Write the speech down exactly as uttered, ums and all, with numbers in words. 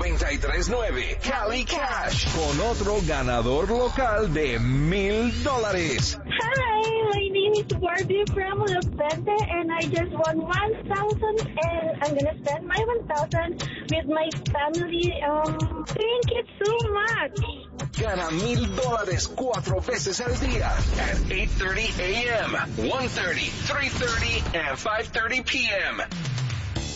noventa y tres nueve Cali Cash. Con otro ganador local de mil dólares. Hi, my name is Barbie from Lopete, and I just won one thousand, and I'm gonna spend my one thousand with my family. Um, thank you so much. Gana mil dólares cuatro veces al día. At eight thirty a m, one thirty, three thirty, and five thirty p m